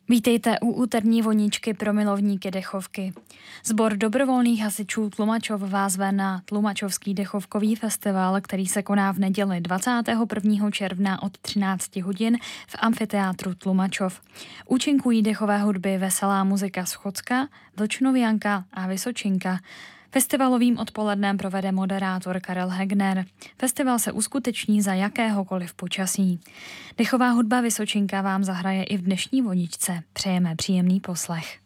Vítejte u úterní voničky pro milovníky dechovky. Sbor dobrovolných hasičů Tlumačov vás zve na Tlumačovský dechovkový festival, který se koná v neděli 21. června od 13 hodin v amfiteátru Tlumačov. Účinkují dechové hudby Veselá muzika z Chocka, Vlčnovianka a Vysočinka. Festivalovým odpolednem provede moderátor Karel Hegner. Festival se uskuteční za jakéhokoliv počasí. Dechová hudba Vysočinka vám zahraje i v dnešní voničce. Přejeme příjemný poslech.